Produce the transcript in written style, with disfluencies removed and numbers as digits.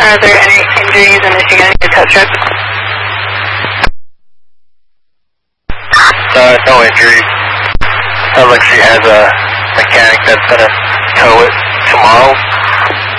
Are there any injuries in Michigan in your test trip? No injuries. Sounds like she has a mechanic that's gonna tow it tomorrow.